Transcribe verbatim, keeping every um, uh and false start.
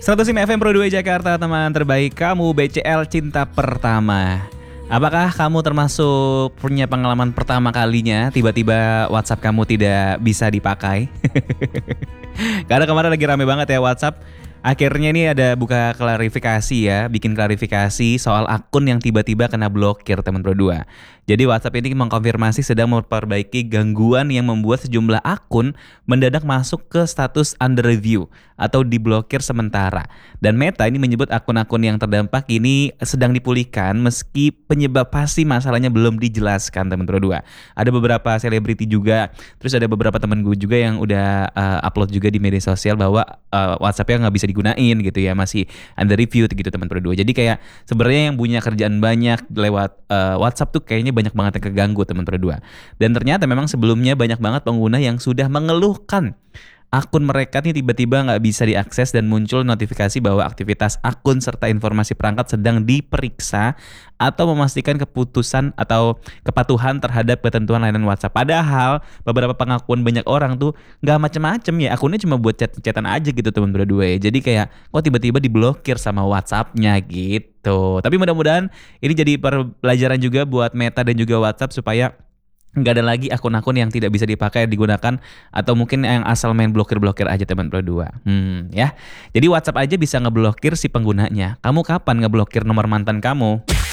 seratus lima F M Pro dua Jakarta, teman terbaik kamu, B C L Cinta Pertama. Apakah kamu termasuk punya pengalaman pertama kalinya tiba-tiba WhatsApp kamu tidak bisa dipakai? Karena kemarin lagi rame banget ya WhatsApp. Akhirnya ini ada buka klarifikasi ya, bikin klarifikasi soal akun yang tiba-tiba kena blokir, teman Pro dua. Jadi WhatsApp ini mengkonfirmasi sedang memperbaiki gangguan yang membuat sejumlah akun mendadak masuk ke status under review atau diblokir sementara. Dan Meta ini menyebut akun-akun yang terdampak ini sedang dipulihkan meski penyebab pasti masalahnya belum dijelaskan, teman Pro dua. Ada beberapa selebriti juga, terus ada beberapa temen gue juga yang udah uh, upload juga di media sosial bahwa uh, WhatsApp-nya nggak bisa digunain gitu ya, masih under review gitu teman Pro dua. Jadi kayak sebenarnya yang punya kerjaan banyak lewat uh, WhatsApp tuh kayaknya banyak banget yang keganggu, teman Pro dua. Dan ternyata memang sebelumnya banyak banget pengguna yang sudah mengeluhkan akun mereka nih tiba-tiba nggak bisa diakses dan muncul notifikasi bahwa aktivitas akun serta informasi perangkat sedang diperiksa atau memastikan keputusan atau kepatuhan terhadap ketentuan layanan WhatsApp. Padahal beberapa pengakuan banyak orang tuh nggak macem-macem ya, akunnya cuma buat chat-chatan aja gitu teman Pro dua ya. Jadi kayak kok tiba-tiba diblokir sama WhatsApp-nya gitu. Tapi mudah-mudahan ini jadi pelajaran juga buat Meta dan juga WhatsApp supaya nggak ada lagi akun-akun yang tidak bisa dipakai digunakan atau mungkin yang asal main blokir-blokir aja, teman Pro dua. Hmm, ya. Jadi WhatsApp aja bisa ngeblokir si penggunanya. Kamu kapan ngeblokir nomor mantan kamu?